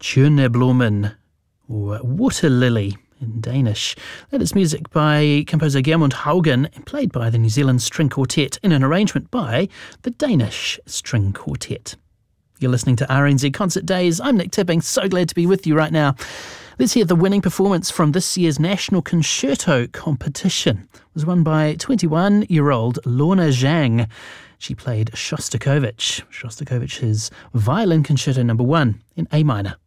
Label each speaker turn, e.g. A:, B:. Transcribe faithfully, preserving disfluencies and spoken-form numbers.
A: Tjørneblomen, or Water Lily in Danish. That is music by composer Geirmund Haugen, played by the New Zealand String Quartet in an arrangement by the Danish String Quartet. You're listening to R N Z Concert Days. I'm Nick Tipping, so glad to be with you right now. Let's hear the winning performance from this year's National Concerto competition. It was won by twenty-one-year-old Lorna Zhang. She played Shostakovich. Shostakovich's Violin Concerto number one in A minor.